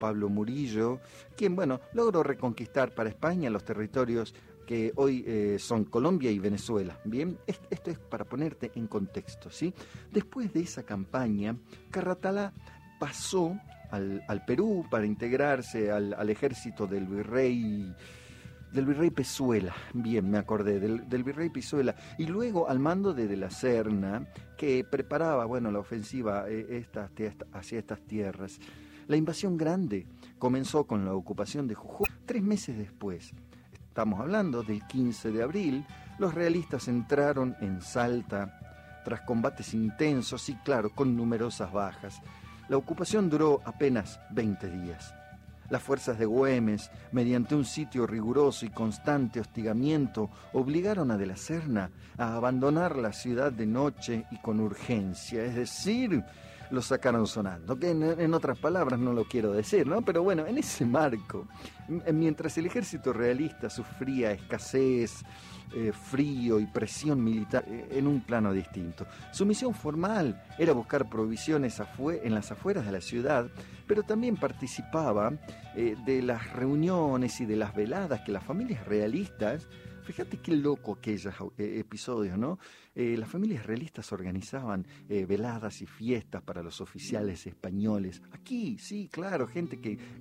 Pablo Murillo, quien, bueno, logró reconquistar para España los territorios que hoy son Colombia y Venezuela. Bien, esto es para ponerte en contexto, ¿sí? Después de esa campaña, Carratalá pasó al Perú para integrarse al ejército del virrey Pezuela. Bien, me acordé del virrey Pezuela, y luego al mando de la Serna, que preparaba, bueno, la ofensiva hacia estas tierras. La invasión grande comenzó con la ocupación de Jujuy. 3 meses después, estamos hablando del 15 de abril, los realistas entraron en Salta tras combates intensos y, claro, con numerosas bajas. La ocupación duró apenas 20 días. Las fuerzas de Güemes, mediante un sitio riguroso y constante hostigamiento, obligaron a De la Serna a abandonar la ciudad de noche y con urgencia, es decir, lo sacaron sonando, que en otras palabras no lo quiero decir, ¿no? Pero bueno, en ese marco, mientras el ejército realista sufría escasez, frío y presión militar en un plano distinto. Su misión formal era buscar provisiones en las afueras de la ciudad, pero también participaba de las reuniones y de las veladas que las familias realistas, fíjate qué loco aquellos episodios, ¿no? Las familias realistas organizaban veladas y fiestas para los oficiales españoles. Aquí, sí, claro, gente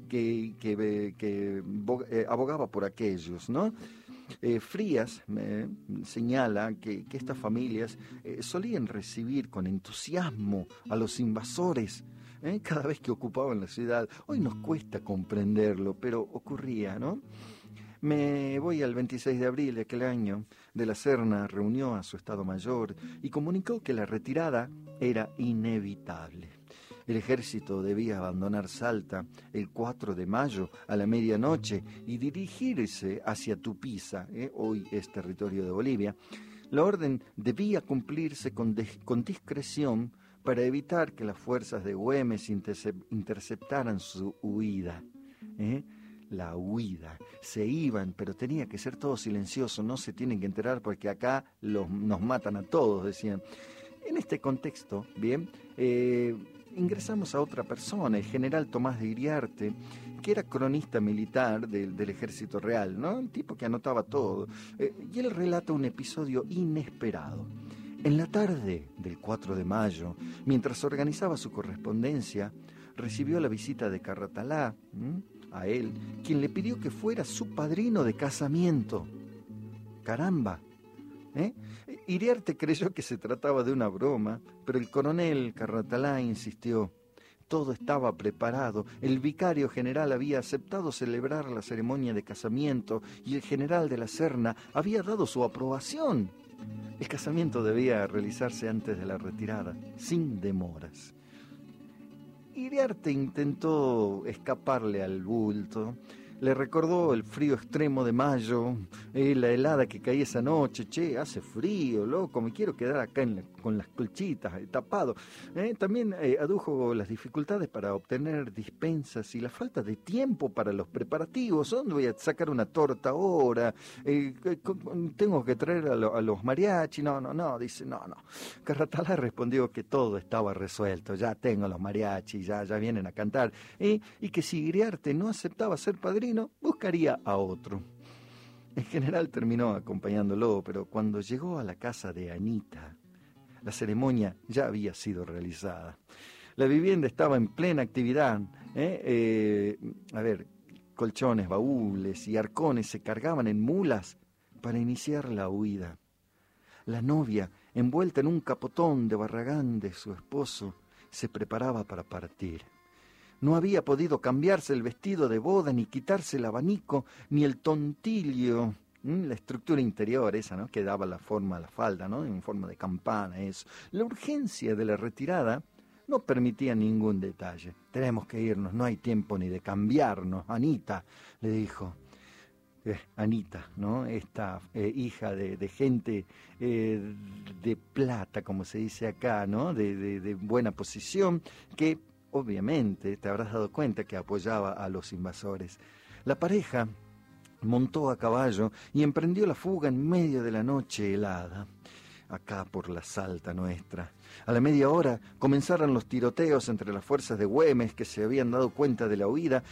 que abogaba por aquellos, ¿no? Frías señala que estas familias solían recibir con entusiasmo a los invasores cada vez que ocupaban la ciudad. Hoy nos cuesta comprenderlo, pero ocurría, ¿no? Me voy al 26 de abril de aquel año. De la Serna reunió a su Estado Mayor y comunicó que la retirada era inevitable. El ejército debía abandonar Salta el 4 de mayo a la medianoche y dirigirse hacia Tupiza, hoy es territorio de Bolivia. La orden debía cumplirse con discreción para evitar que las fuerzas de Güemes interceptaran su huida. La huida. Se iban, pero tenía que ser todo silencioso, no se tienen que enterar porque acá nos matan a todos, decían. En este contexto, bien, ingresamos a otra persona, el general Tomás de Iriarte, que era cronista militar del ejército real, ¿no? Un tipo que anotaba todo. Y él relata un episodio inesperado. En la tarde del 4 de mayo, mientras organizaba su correspondencia, recibió la visita de Carratalá, a él, quien le pidió que fuera su padrino de casamiento. ¡Caramba! Iriarte creyó que se trataba de una broma, pero el coronel Carratalá insistió. Todo estaba preparado, el vicario general había aceptado celebrar la ceremonia de casamiento y el general de la Serna había dado su aprobación. El casamiento debía realizarse antes de la retirada, sin demoras. Iriarte intentó escaparle al bulto. Le recordó el frío extremo de mayo, la helada que caía esa noche. Che, hace frío, loco, me quiero quedar acá con las colchitas, tapado. También adujo las dificultades para obtener dispensas y la falta de tiempo para los preparativos. ¿Dónde voy a sacar una torta ahora? Tengo que traer a los mariachi. No, dice, no. Carratalá respondió que todo estaba resuelto. Ya tengo los mariachi, ya vienen a cantar. Y que si Iriarte no aceptaba ser padrino, buscaría a otro. El general terminó acompañándolo, pero cuando llegó a la casa de Anita, la ceremonia ya había sido realizada. La vivienda estaba en plena actividad. Colchones, baúles y arcones se cargaban en mulas para iniciar la huida. La novia, envuelta en un capotón de Barragán de su esposo, se preparaba para partir. No había podido cambiarse el vestido de boda, ni quitarse el abanico, ni el tontillo, la estructura interior esa, ¿no?, que daba la forma a la falda, ¿no?, en forma de campana, eso. La urgencia de la retirada no permitía ningún detalle. Tenemos que irnos, no hay tiempo ni de cambiarnos, Anita, le dijo. Anita, ¿no?, esta hija de gente de plata, como se dice acá, ¿no?, de buena posición, que obviamente te habrás dado cuenta que apoyaba a los invasores. La pareja montó a caballo y emprendió la fuga en medio de la noche helada, acá por la Salta nuestra. A la media hora comenzaron los tiroteos entre las fuerzas de Güemes, que se habían dado cuenta de la huida